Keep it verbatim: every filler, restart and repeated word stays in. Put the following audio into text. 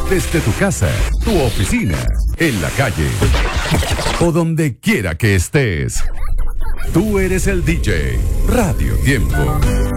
desde tu casa, tu oficina, en la calle o donde quiera que estés. Tú eres el D J Radio Tiempo.